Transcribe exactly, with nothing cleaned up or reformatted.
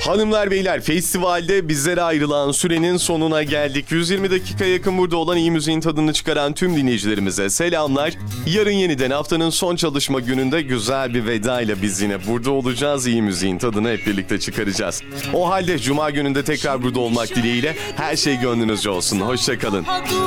Hanımlar beyler, festivalde bizlere ayrılan sürenin sonuna geldik. yüz yirmi dakika yakın burada olan iyi müziğin tadını çıkaran tüm dinleyicilerimize selamlar. Yarın yeniden haftanın son çalışma gününde güzel bir veda ile biz yine burada olacağız. İyi müziğin tadını hep birlikte çıkaracağız. O halde cuma gününde tekrar burada olmak dileğiyle her şey gönlünüzce olsun. Hoşça kalın.